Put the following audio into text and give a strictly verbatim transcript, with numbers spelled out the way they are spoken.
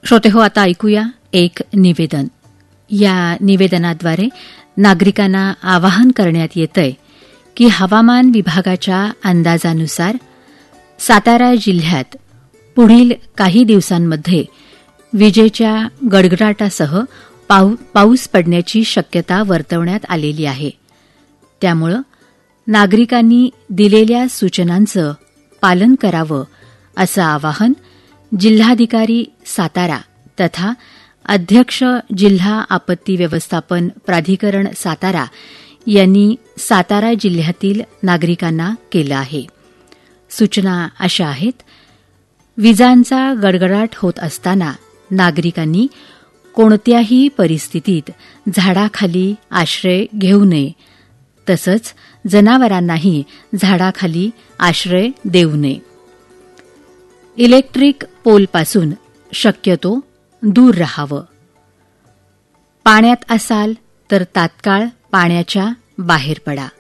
श्रोतेहो, आता ऐकूया एक निवेदन. या निवेदनाद्वारे नागरिकांना आवाहन करण्यात येतंय की हवामान विभागाच्या अंदाजानुसार सातारा जिल्ह्यात पुढील काही दिवसांमध्ये विजेच्या गडगडाटासह पाऊ, पाऊस पडण्याची शक्यता वर्तवण्यात आलेली आहे. त्यामुळे नागरिकांनी दिलेल्या सूचनांचं पालन करावं असं आवाहन जिल्हाधिकारी सातारा तथा अध्यक्ष जिल्हा आपत्ती व्यवस्थापन प्राधिकरण सातारा यांनी सातारा जिल्ह्यातील नागरिकांना केलं आहे. सूचना अशा आहेत: विजांचा गडगडाट होत असताना नागरिकांनी कोणत्याही परिस्थितीत झाडाखाली आश्रय घेऊ नये, तसंच जनावरांनाही झाडाखाली आश्रय देऊ नये. इलेक्ट्रिक पोलपासून शक्यतो दूर राहावं. पाण्यात असाल तर तात्काळ पाण्याच्या बाहेर पडा.